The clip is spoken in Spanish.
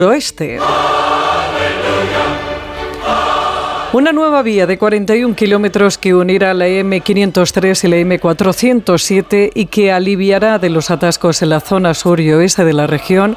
oeste. Una nueva vía de 41 kilómetros que unirá la M503 y la M407 y que aliviará de los atascos en la zona sur y oeste de la región